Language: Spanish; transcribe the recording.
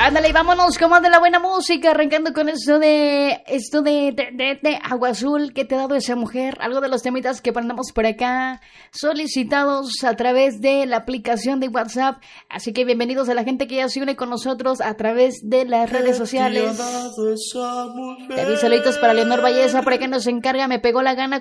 Ándale, vámonos con más de la buena música, arrancando con esto de Agua Azul que te ha dado esa mujer, algo de los temitas que ponemos por acá, solicitados a través de la aplicación de WhatsApp, así que bienvenidos a la gente que ya se une con nosotros a través de las redes sociales. Te vi saluditos para Leonor Valleza, por acá nos encarga, me pegó la gana